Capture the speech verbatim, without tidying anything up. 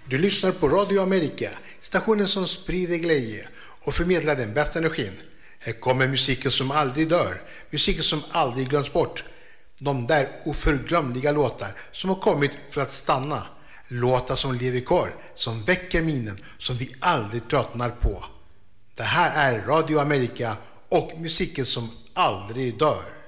Du lyssnar på Radio Amerika, stationen som sprider glädje och förmedlar den bästa energin. Här kommer musiken som aldrig dör, musiken som aldrig glöms bort. De där oförglömliga låtar som har kommit för att stanna. Låtar som lever kvar, som väcker minnen, som vi aldrig tröttnar på. Det här är Radio Amerika och musiken som aldrig dör.